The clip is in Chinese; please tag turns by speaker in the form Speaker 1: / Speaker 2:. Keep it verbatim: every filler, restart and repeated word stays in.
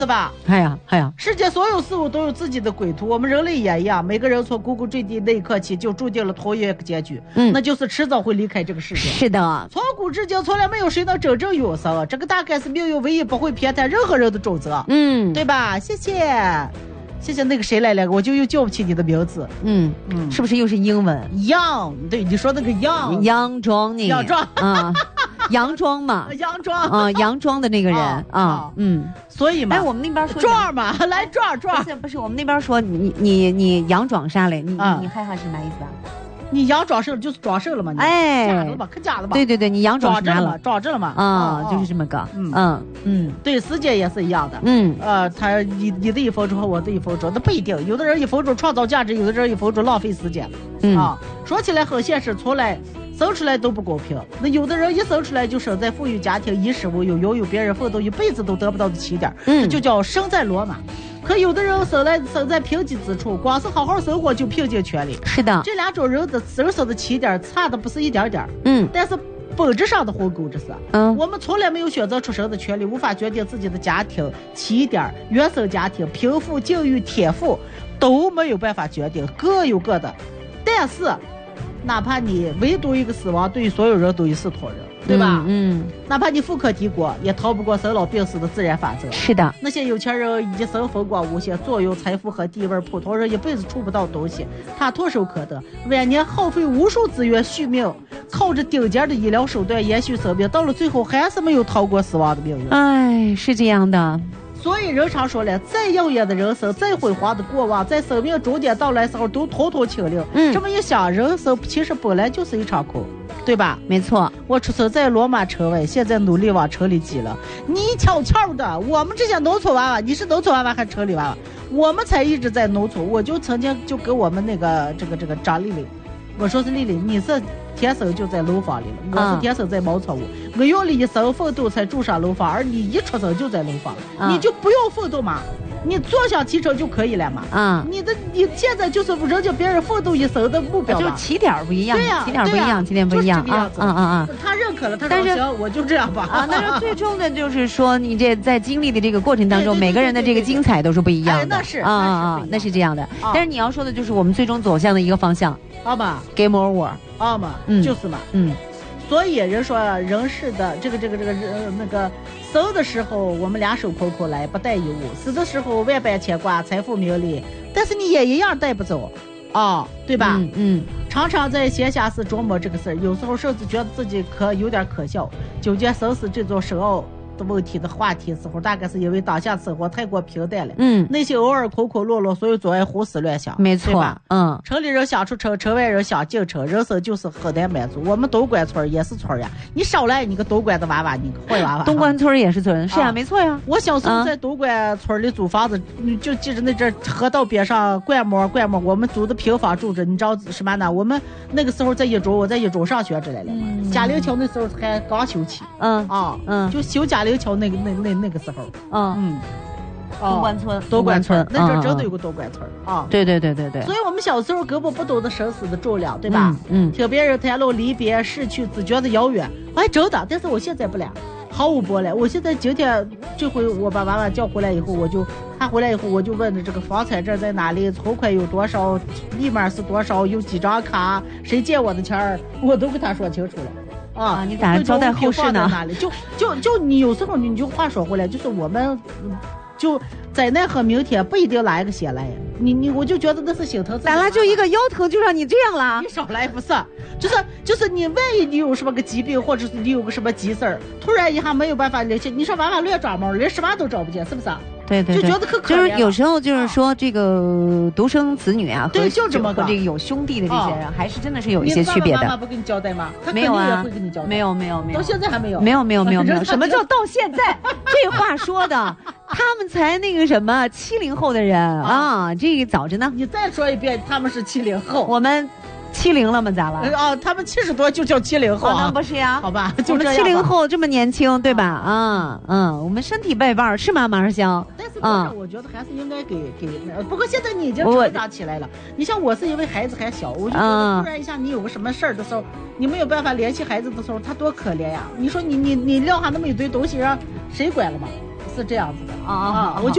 Speaker 1: 是吧？
Speaker 2: 哎呀，哎呀，
Speaker 1: 世界所有事物都有自己的归途，我们人类也一样，每个人从呱呱坠地那一刻起，就注定了同一个结局，嗯，那就是迟早会离开这个世界。
Speaker 2: 是的，
Speaker 1: 从古至今，从来没有谁能真正永生，这个大概是命运唯一不会偏袒任何人的准则，嗯，对吧？谢谢，谢谢那个谁来了，我就又叫不起你的名字，
Speaker 2: 嗯嗯，是不是又是英文？
Speaker 1: 洋，对，你说那个洋，
Speaker 2: 洋装呢？
Speaker 1: 洋装
Speaker 2: 啊。洋装嘛，
Speaker 1: 洋装
Speaker 2: 啊，洋装的那个人啊，啊嗯，
Speaker 1: 所以嘛，
Speaker 2: 哎，我们那边说
Speaker 1: 壮嘛，来壮壮，
Speaker 2: 不是不是，我们那边说你你你洋装啥嘞？你、啊、你害怕是啥意思啊？
Speaker 1: 你洋装瘦就是装瘦了嘛？
Speaker 2: 哎，
Speaker 1: 假了吧？可假了吧？
Speaker 2: 对对对，你洋装
Speaker 1: 装了，装着了嘛？
Speaker 2: 啊、哦，就是这么个，嗯嗯嗯，
Speaker 1: 对，时间也是一样的，嗯，呃，他你你的一分钟和我的一分钟，那不一定，有的人一分钟创造价值，有的人一分钟浪费时间，嗯啊，说起来很现实，从来。生出来都不公平，那有的人一生出来就生在富裕家庭，衣食无忧，拥有别人奋斗一辈子都得不到的起点，嗯，这就叫生在罗马。可有的人生来生在贫瘠之处，光是好好生活就拼尽全力。
Speaker 2: 是的，
Speaker 1: 这两种人的人生的起点差的不是一点点，嗯，但是本质上的鸿沟这是，嗯，我们从来没有选择出生的权利，无法决定自己的家庭起点、原生家庭、贫富、境遇、天赋都没有办法决定，各有各的，但是。哪怕你唯独一个死亡对于所有人都一视同仁，对吧？嗯，嗯哪怕你富可敌国，也逃不过生老病死的自然法则。
Speaker 2: 是的，
Speaker 1: 那些有钱人一生风光无限，坐拥财富和地位，普通人一辈子触不到东西，他唾手可得，晚年耗费无数资源续命，靠着顶尖的医疗手段延续生命，到了最后还是没有逃过死亡的命运。
Speaker 2: 哎，是这样的。
Speaker 1: 所以人常说了，再耀眼的人生，再辉煌的过往，在生命终点到来时候都统统清零。嗯，这么一想，人生其实本来就是一场空，对吧？
Speaker 2: 没错，
Speaker 1: 我出生在罗马城外，现在努力往城里挤了。你悄悄的，我们这些农村娃娃，你是农村娃娃还是城里娃娃？我们才一直在农村。我就曾经就跟我们那个这个这个张丽丽，我说是丽丽，你是天生就在楼房里了，我是天生在茅草屋。我用了一生奋斗才住上楼房，而你一出生就在楼房，你就不用奋斗嘛，你坐享其成就可以了嘛。啊，你的你现在就是人家别人奋斗一生的目标，
Speaker 2: 就是起点不一样，对呀，起点不一样，起点不一样啊啊啊啊！
Speaker 1: 他认可了，他说行，我就这样吧。
Speaker 2: 啊，但是最终的就是说，你这在经历的这个过程当中，每个人的这个精彩都是不一样的。
Speaker 1: 那是
Speaker 2: 啊啊，那是这样的。但是你要说的就是我们最终走向的一个方向，
Speaker 1: 好吧
Speaker 2: ，Game over。
Speaker 1: 啊嘛，就是嘛，嗯，所以人说人世的这个这个这个人那个生的时候我们两手空空来不带一物，死的时候万般牵挂财富名利，但是你也一样带不走啊，对吧？嗯，嗯常常在闲暇时琢磨这个事儿，有时候甚至觉得自己可有点可笑，纠结生死这种深奥的问题的话题时候，大概是因为当下生活太过平淡了，嗯，内心偶尔空空落落，所以总爱胡思乱想，
Speaker 2: 没错，嗯，
Speaker 1: 城里人想出城，城外人想进城，人生就是很难满足。我们东关村也是村呀，你少来你个东关的娃娃，你个坏娃娃。
Speaker 2: 东关村也是村，是啊，啊没错呀。
Speaker 1: 我小时候在东关村里租房子，嗯、就记着那阵河道边上灌木灌木，我们租的平房住着，你知道什么呢？我们那个时候在一中，我在一中上学之类的，嗯、嘉陵桥那时候还刚修起，嗯啊嗯，就修嘉陵桥那个那那那个时候，嗯嗯。
Speaker 2: 东关村，
Speaker 1: 东关村，那阵真的有个东关村啊！
Speaker 2: 对对对对对。
Speaker 1: 所以我们小时候根本不懂得生死的重量，对吧？嗯。听别人谈论离别、逝去，只觉得遥远。哎，真的，但是我现在不了，毫无波澜。我现在今天这回我把娃娃叫回来以后，我就他回来以后，我就问的这个房产证在哪里，存款有多少，密码是多少，有几张卡，谁借我的钱儿，我都给他说清楚了。啊，
Speaker 2: 你咋交代后事呢？
Speaker 1: 哪里？就就就你有时候你就话说回来，就是我们。就灾难和明天不一定来个先来，你你我就觉得那是心疼。
Speaker 2: 咋了？就一个腰疼就让你这样了？
Speaker 1: 你少来不是？就是就是你万一你有什么个疾病，或者是你有个什么急事儿，突然一下没有办法联系，你说娃娃乱抓猫，连什么都找不见，是不是？
Speaker 2: 对对对，
Speaker 1: 就觉得可可
Speaker 2: 怜了。就是有时候就是说这个独生子女啊，
Speaker 1: 对，就这么个
Speaker 2: 和这个有兄弟的这些人，还是真的是有一些区别的。
Speaker 1: 妈妈不跟你交代吗？
Speaker 2: 没有啊，
Speaker 1: 没
Speaker 2: 有没有没有，
Speaker 1: 到现在还没有。
Speaker 2: 没有没有没有没有，什么叫到现在？这话说的，他们才那个什么七零后的人啊，这个早着呢。
Speaker 1: 你再说一遍，他们是七零后，
Speaker 2: 我们。七零了吗？咋了？
Speaker 1: 啊，他们七十多就叫七零后啊？
Speaker 2: 那不是呀？
Speaker 1: 好吧，就这样。
Speaker 2: 七零后这么年轻，对吧？啊，嗯，我们身体倍棒，是吗，马二香？
Speaker 1: 但是，啊，我觉得还是应该给给。不过现在你已经成长起来了。你像我是因为孩子还小，我就觉得突然一下你有个什么事儿的时候，你没有办法联系孩子的时候，他多可怜呀！你说你你你撂下那么一堆东西，让谁管了吗？是这样子的啊啊！我就。